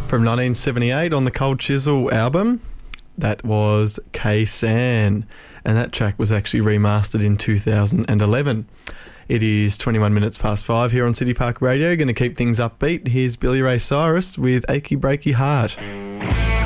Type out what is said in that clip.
From 1978 on the Cold Chisel album, that was K-San, and that track was actually remastered in 2011. It is 21 minutes past 5 here on City Park Radio. Going to keep things upbeat. Here's Billy Ray Cyrus with Achy Breaky Heart.